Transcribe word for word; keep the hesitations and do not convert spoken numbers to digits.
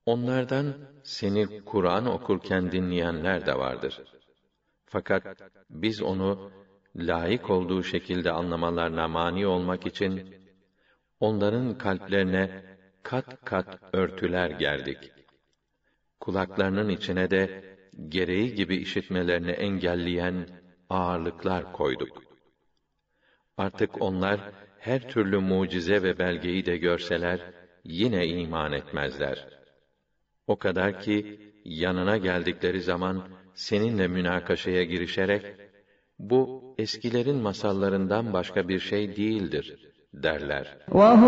Onlardan seni Kur'an okurken dinleyenler de vardır. Fakat biz onu layık olduğu şekilde anlamalarına mani olmak için onların kalplerine kat kat örtüler gerdik. Kulaklarının içine de gereği gibi işitmelerini engelleyen ağırlıklar koyduk. Artık onlar her türlü mucize ve belgeyi de görseler yine iman etmezler. O kadar ki yanına geldikleri zaman seninle münakaşaya girişerek bu eskilerin masallarından başka bir şey değildir derler.